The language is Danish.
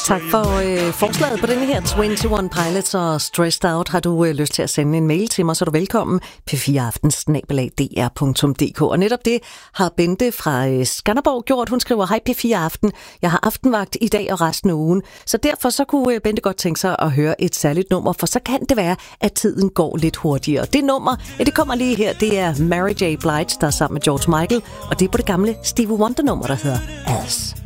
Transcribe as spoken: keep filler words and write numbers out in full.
Tak for øh, forslaget på denne her enogtyve Pilots og Stressed Out. Har du øh, lyst til at sende en mail til mig, så er du velkommen. p fire aften snabel-a d r punktum d k. Og netop det har Bente fra øh, Skanderborg gjort. Hun skriver, hej P fire Aften. Jeg har aftenvagt i dag og resten af ugen. Så derfor så kunne øh, Bente godt tænke sig at høre et særligt nummer, for så kan det være, at tiden går lidt hurtigere. Det nummer, ja, det kommer lige her. Det er Mary J. Blige, der er sammen med George Michael. Og det er på det gamle Stevie Wonder-nummer, der hedder As.